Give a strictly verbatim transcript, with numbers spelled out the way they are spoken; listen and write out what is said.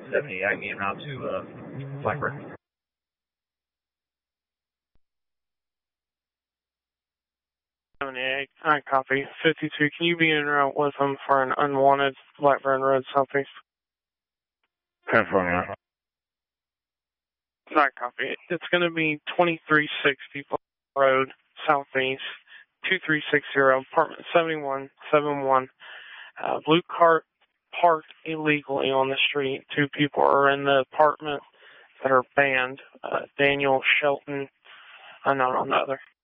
seventy-eight getting out to uh, Blackburn. seventy-eight, I copy. fifty-two, can you be en route with them for an unwanted Blackburn Road Southeast? California. I copy. It's going to be twenty-three sixty Road Southeast, two three six zero, apartment seventy-one seventy-one. Uh, blue cart parked illegally on the street. Two people are in the apartment that are banned. Uh, Daniel Shelton, unknown on the other.